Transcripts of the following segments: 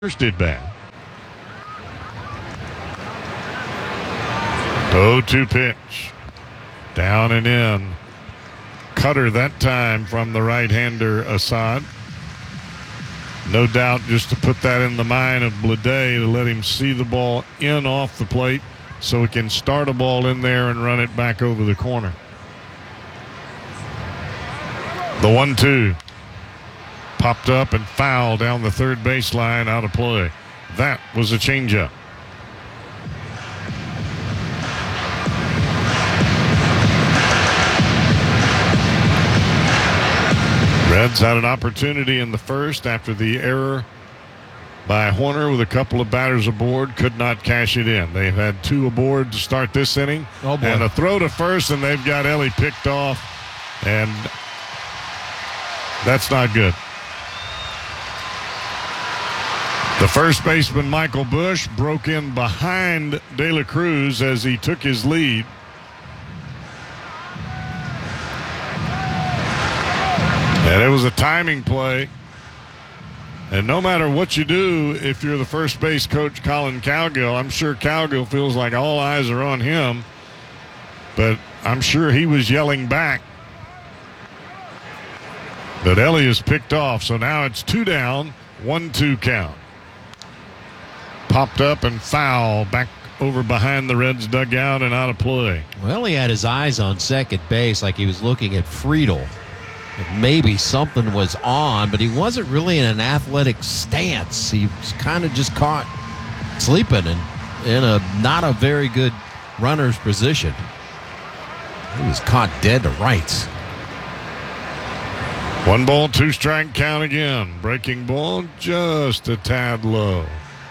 did bad. 0-2 pitch. Down and in. Cutter that time from the right-hander Assad. No doubt just to put that in the mind of Blade to let him see the ball in off the plate so he can start a ball in there and run it back over the corner. The 1-2. Popped up and fouled down the third baseline, out of play. That was a changeup. Reds had an opportunity in the first after the error by Horner with a couple of batters aboard. Could not cash it in. They've had two aboard to start this inning. Oh boy. And a throw to first, and they've got Ellie picked off. And that's not good. The first baseman, Michael Busch, broke in behind De La Cruz as he took his lead. And it was a timing play. And no matter what you do, if you're the first base coach, Colin Cowgill, I'm sure Cowgill feels like all eyes are on him. But I'm sure he was yelling back. But Ellie is picked off, so now it's 2 down, 1-2 count. Popped up and foul back over behind the Reds dugout and out of play. Well, he had his eyes on second base like he was looking at Friedel. Maybe something was on, but he wasn't really in an athletic stance. He was kind of just caught sleeping and in a not a very good runner's position. He was caught dead to rights. 1 ball, 2 strike count again. Breaking ball just a tad low.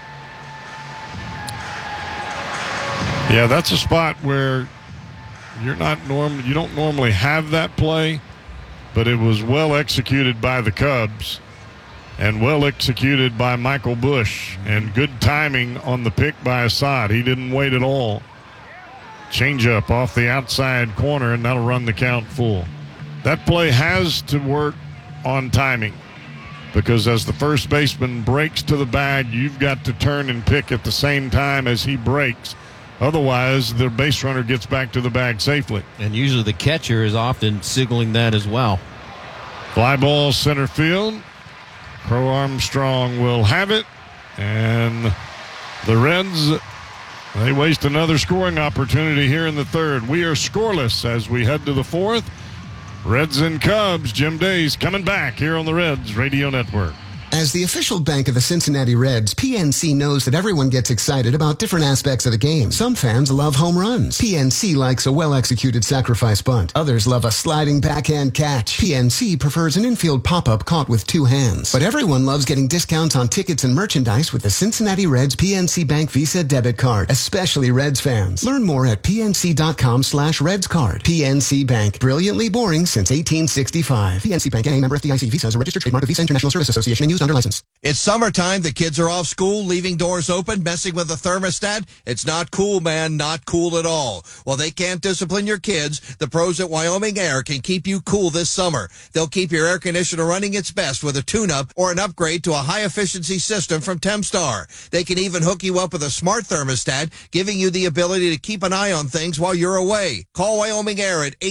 Yeah, that's a spot where you don't normally have that play, but it was well executed by the Cubs and well executed by Michael Busch, and good timing on the pick by Assad. He didn't wait at all. Changeup off the outside corner, and that'll run the count full. That play has to work on timing, because as the first baseman breaks to the bag, you've got to turn and pick at the same time as he breaks. Otherwise, the base runner gets back to the bag safely. And usually the catcher is often signaling that as well. Fly ball center field. Crow Armstrong will have it. And the Reds, they waste another scoring opportunity here in the third. We are scoreless as we head to the fourth. Reds and Cubs, Jim Days coming back here on the Reds Radio Network. As the official bank of the Cincinnati Reds, PNC knows that everyone gets excited about different aspects of the game. Some fans love home runs. PNC likes a well-executed sacrifice bunt. Others love a sliding backhand catch. PNC prefers an infield pop-up caught with 2 hands. But everyone loves getting discounts on tickets and merchandise with the Cincinnati Reds PNC Bank Visa debit card, especially Reds fans. Learn more at pnc.com/RedsCard. PNC Bank, brilliantly boring since 1865. PNC Bank, NA member FDIC. Visa is a registered trademark of Visa International Service Association and used under license. It's summertime. The kids are off school, leaving doors open, messing with the thermostat. It's not cool, man. Not cool at all. Well, they can't discipline your kids. The pros at Wyoming Air can keep you cool this summer. They'll keep your air conditioner running its best with a tune-up or an upgrade to a high-efficiency system from Tempstar. They can even hook you up with a smart thermostat, giving you the ability to keep an eye on things while you're away. Call Wyoming Air at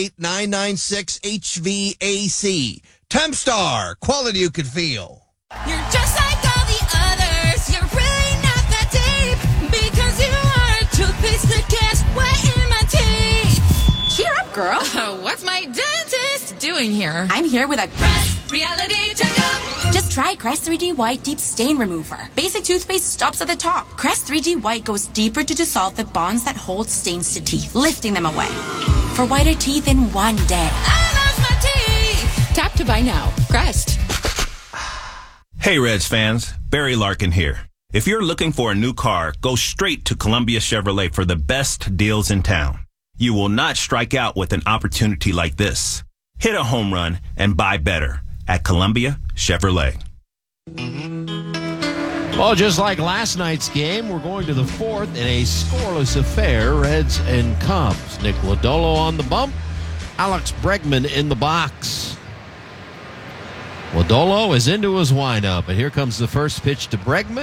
888-996-HVAC. Tempstar, quality you can feel. You're just like all the others. You're really not that deep, because you are a toothpaste that gets wet in my teeth. Cheer up, girl. What's my dentist doing here? I'm here with a Crest Reality Checkup. Just try Crest 3D White Deep Stain Remover. Basic toothpaste stops at the top. Crest 3D White goes deeper to dissolve the bonds that hold stains to teeth, lifting them away. For whiter teeth in one day. I lost my teeth. Tap to buy now. Crest. Hey Reds fans, Barry Larkin here. If you're looking for a new car, go straight to Columbia Chevrolet for the best deals in town. You will not strike out with an opportunity like this. Hit a home run and buy better at Columbia Chevrolet. Well, just like last night's game, we're going to the fourth in a scoreless affair, Reds and Cubs. Nick Lodolo on the bump, Alex Bregman in the box. Lodolo is into his windup, and here comes the first pitch to Bregman.